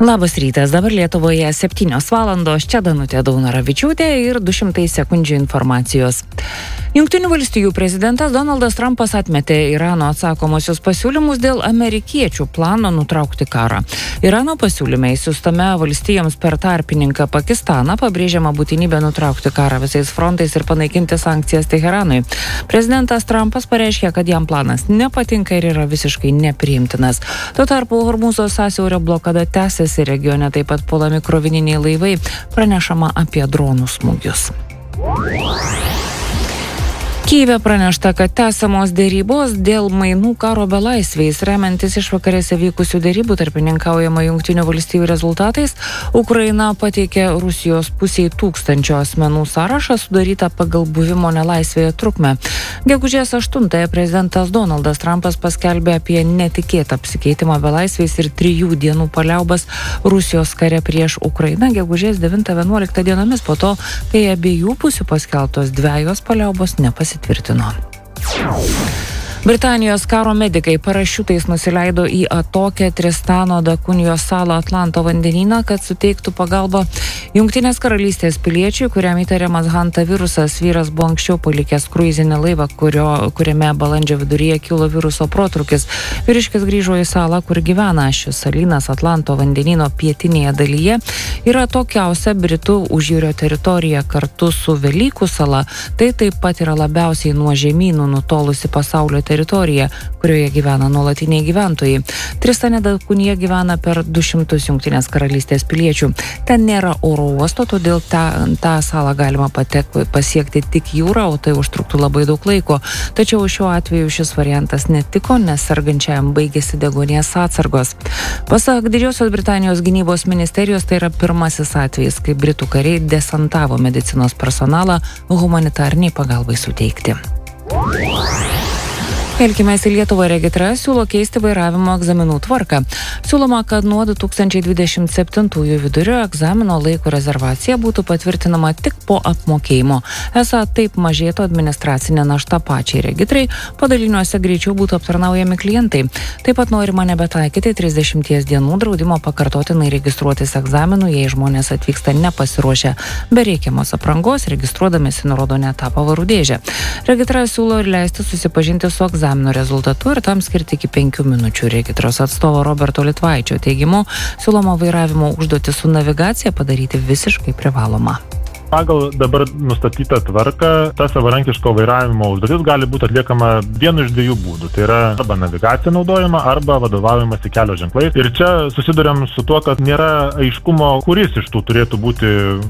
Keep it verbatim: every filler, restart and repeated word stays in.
Labas rytas, dabar Lietuvoje septynios valandos, čia Danutė Daunoravičiūtė ir du šimtai sekundžių informacijos. Jungtinių valstijų prezidentas Donaldas Trumpas atmetė Irano atsakomosius pasiūlymus dėl amerikiečių plano nutraukti karą. Irano pasiūlyme įsiųstame valstijoms per tarpininką Pakistaną pabrėžiama būtinybė nutraukti karą visais frontais ir panaikinti sankcijas Teheranui. Prezidentas Trumpas pareiškė, kad jam planas nepatinka ir yra visiškai nepriimtinas. Tuo tarpu Hormūzo sąsiaurio blokada tęsiasi, regione taip pat puolami krovininiai laivai, pranešama apie dronų smūgius. Kyjive pranešta, kad tęsiamos dėrybos dėl mainų karo belaisviais, remiantis išvakarėse vykusių dėrybų tarpininkaujama Jungtinių valstijų rezultatais, Ukraina pateikė Rusijos pusiai tūkstančio asmenų sąrašą sudarytą pagal buvimo nelaisvėje trukmę. Gegužės aštuntąją prezidentas Donaldas Trumpas paskelbė apie netikėtą apsikeitimą belaisviais ir trijų dienų paliaubas Rusijos kare prieš Ukrainą gegužės devintą vienuoliktą dienomis po to, kai abiejų pusių paskelbtos dvejos paliaubos nepasitvirtino. Tvirtino. Britanijos karo medikai parašiutais nusileido į atokią Tristano da Cunijos salą Atlanto vandenyną, kad suteiktų pagalbą Jungtinės karalystės piliečiui, kuriam įtariamas Hanta virusas. Vyras buvo anksčiau palikęs kruizinį laivą, kurio, kuriame balandžio viduryje kilo viruso protrūkis. Vyriškis grįžo į salą, kur gyvena. Šis salynas Atlanto vandenyno pietinėje dalyje yra atokiausia Britų užjūrio teritorija kartu su Velykų sala. Tai taip pat yra labiausiai nuo žemynų nutolusi pasaulio teritorija, kurioje gyvena nuolatiniai gyventojai. Tristane da Cunija gyvena per du šimtus Jungtinės karalystės piliečių. Ten nėra oro uosto, todėl tą, tą salą galima patek, pasiekti tik jūrą, o tai užtruktų labai daug laiko. Tačiau šiuo atveju šis variantas netiko, nes sergančiajam baigėsi deguonies atsargos. Pasak Didžiosios Britanijos gynybos ministerijos, tai yra pirmasis atvejis, kai Britų kariai desantavo medicinos personalą humanitariniai pagalbai suteikti. Kelkimės į Lietuvą. Regitra siūlo keisti vairavimo egzaminų tvarką. Siūloma, kad nuo du tūkstančiai dvidešimt septintųjų vidurio egzamino laiko rezervacija būtų patvirtinama tik po apmokėjimo. Esą taip mažėtų administracinė našta pačiai regitrai, padaliniuose greičiau būtų aptarnaujami klientai. Taip pat norima nebetaikyti trisdešimties dienų draudimo pakartotinai registruotis egzaminų, jei žmonės atvyksta nepasiruošę be reikiamos aprangos, registruodamėsi nurodo ne tą pavarų dėžę. Regitra siūlo ir leisti susipažinti su egzaminu egzamino rezultatu ir tam skirti iki penkių minučių. Regitros atstovo Roberto Litvaičio teigimu, siūloma vairavimo užduotį su navigacija padaryti visiškai privaloma. Pagal dabar nustatytą tvarką, ta savarankiško vairavimo užduotis gali būti atliekama vienu iš dviejų būdų. Tai yra arba navigacija naudojama, arba vadovavimas į kelio ženklais. Ir čia susiduriam su tuo, kad nėra aiškumo, kuris iš tų turėtų būti